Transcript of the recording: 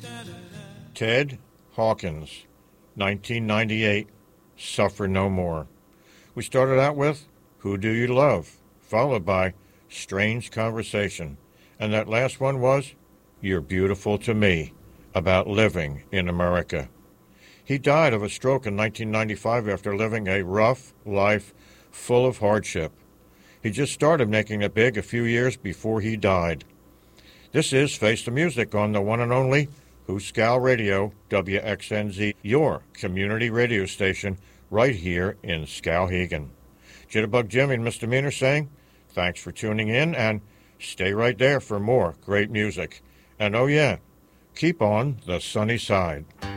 Ted Hawkins, 1998, Suffer No More. We started out with Who Do You Love, followed by Strange Conversation, and that last one was You're Beautiful to Me, about living in America. He died of a stroke in 1995 after living a rough life full of hardship. He just started making it big a few years before he died. This is Face the Music on the one and only Hooskow Radio, WXNZ, your community radio station right here in Skowhegan. Jitterbug Jimmy and Misdemeanor saying, thanks for tuning in, and stay right there for more great music. And oh yeah, keep on the sunny side.